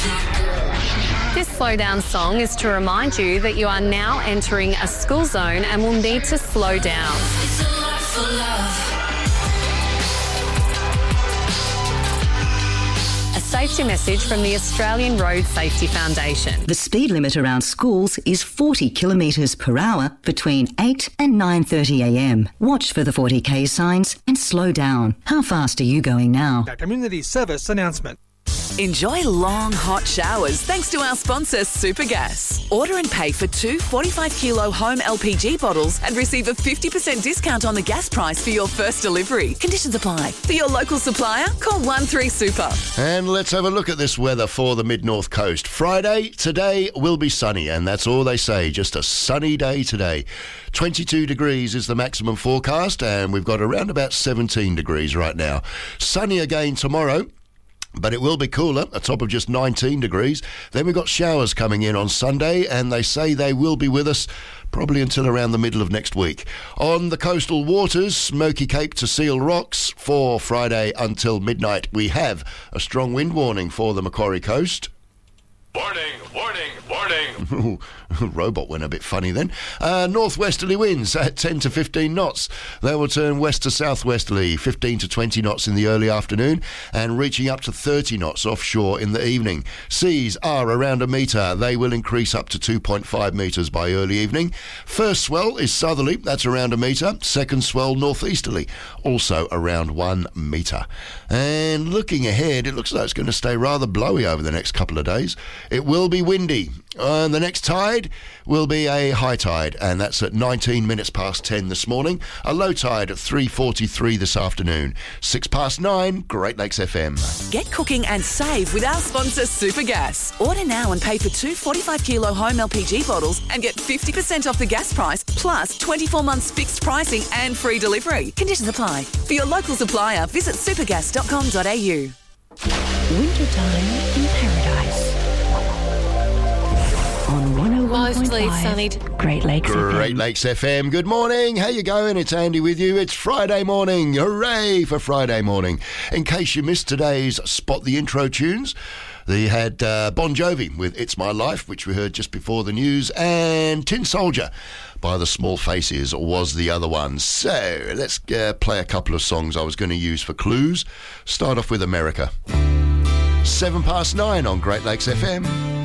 This slowdown song is to remind you that you are now entering a school zone and will need to slow down. It's a lot for love. A safety message from the Australian Road Safety Foundation. The speed limit around schools is 40 kilometres per hour between 8 and 9:30am. Watch for the 40k signs and slow down. How fast are you going now? A community service announcement. Enjoy long, hot showers thanks to our sponsor, Supergas. Order and pay for 2 45-kilo home LPG bottles and receive a 50% discount on the gas price for your first delivery. Conditions apply. For your local supplier, call 13Super. And let's have a look at this weather for the mid-north coast. Friday, today will be sunny, and that's all they say, just a sunny day today. 22 degrees is the maximum forecast, and we've got around about 17 degrees right now. Sunny again tomorrow, but it will be cooler, a top of just 19 degrees. Then we've got showers coming in on Sunday, and they say they will be with us probably until around the middle of next week. On the coastal waters, Smoky Cape to Seal Rocks, for Friday until midnight, we have a strong wind warning for the Macquarie coast. Warning, warning, warning. Robot went a bit funny then. Northwesterly winds at 10 to 15 knots. They will turn west to southwesterly, 15 to 20 knots in the early afternoon, and reaching up to 30 knots offshore in the evening. Seas are around a metre. They will increase up to 2.5 metres by early evening. First swell is southerly, that's around a metre. Second swell northeasterly, also around 1 metre. And looking ahead, it looks like it's going to stay rather blowy over the next couple of days. It will be windy. And the next tide will be a high tide, and that's at 19 minutes past 10 this morning. A low tide at 3:43 this afternoon. 6 past 9, Great Lakes FM. Get cooking and save with our sponsor, Supergas. Order now and pay for 2 45-kilo home LPG bottles and get 50% off the gas price, plus 24 months fixed pricing and free delivery. Conditions apply. For your local supplier, visit supergas.com.au. Wintertime in paradise. On 101.5 Mostly sunny. Great Lakes FM. Great Lakes FM. Good morning. How you going? It's Andy with you. It's Friday morning. Hooray for Friday morning. In case you missed today's Spot the Intro tunes, they had Bon Jovi with It's My Life, which we heard just before the news, and Tin Soldier by the Small Faces was the other one. So let's play a couple of songs I was going to use for clues. Start off with America. 7 past 9 on Great Lakes FM.